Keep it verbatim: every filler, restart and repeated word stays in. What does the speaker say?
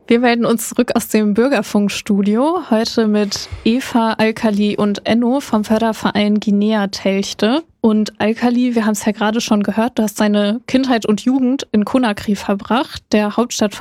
Wir melden uns zurück aus dem Bürgerfunkstudio, heute mit Eva, Alkali und Enno vom Förderverein Guinea Telchte. Und Alkali, wir haben es ja gerade schon gehört, du hast deine Kindheit und Jugend in Conakry verbracht, der Hauptstadt